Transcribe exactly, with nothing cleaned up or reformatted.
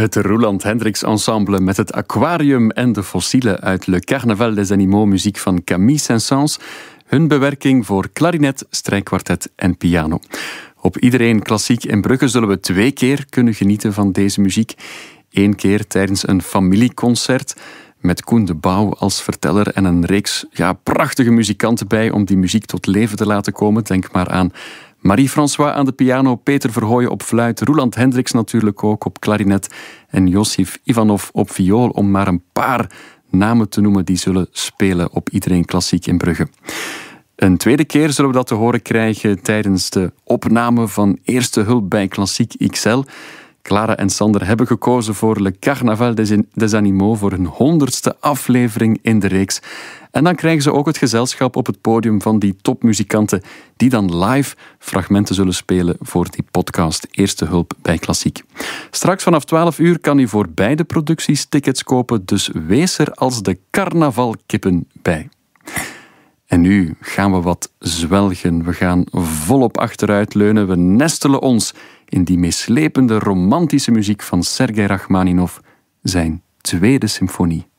Het Roeland Hendricks Ensemble met het aquarium en de fossielen uit Le Carnaval des Animaux, muziek van Camille Saint-Saëns. Hun bewerking voor klarinet, strijkkwartet en piano. Op Iedereen Klassiek in Brugge zullen we twee keer kunnen genieten van deze muziek. Eén keer tijdens een familieconcert met Koen de Bouw als verteller en een reeks ja, prachtige muzikanten bij om die muziek tot leven te laten komen. Denk maar aan Marie-François aan de piano, Peter Verhooyen op fluit, Roeland Hendricks natuurlijk ook op klarinet en Josif Ivanov op viool, om maar een paar namen te noemen die zullen spelen op Iedereen Klassiek in Brugge. Een tweede keer zullen we dat te horen krijgen tijdens de opname van Eerste Hulp bij Klassiek X L. Clara en Sander hebben gekozen voor Le Carnaval des Animaux, voor hun honderdste aflevering in de reeks. En dan krijgen ze ook het gezelschap op het podium van die topmuzikanten die dan live fragmenten zullen spelen voor die podcast Eerste Hulp bij Klassiek. Straks vanaf twaalf uur kan u voor beide producties tickets kopen, dus wees er als de carnavalkippen bij. En nu gaan we wat zwelgen. We gaan volop achteruit leunen. We nestelen ons in die meeslepende romantische muziek van Sergei Rachmaninov, zijn tweede symfonie.